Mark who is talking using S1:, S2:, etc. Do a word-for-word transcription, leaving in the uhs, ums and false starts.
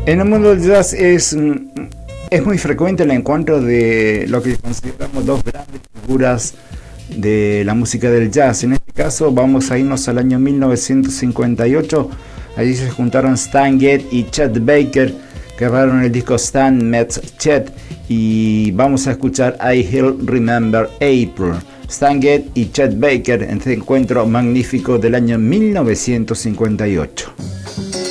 S1: En el mundo del jazz es, es muy frecuente el encuentro de lo que consideramos dos grandes figuras de la música del jazz. En este caso vamos a irnos al año mil novecientos cincuenta y ocho. Allí se juntaron Stan Getz y Chet Baker, que grabaron el disco Stan Meets Chet, y vamos a escuchar I Still Remember April. Stan Getz y Chet Baker en este encuentro magnífico del año mil novecientos cincuenta y ocho.